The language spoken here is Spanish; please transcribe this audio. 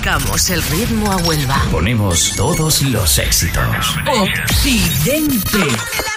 Marcamos el ritmo a Huelva. Ponemos todos los éxitos. Occidente.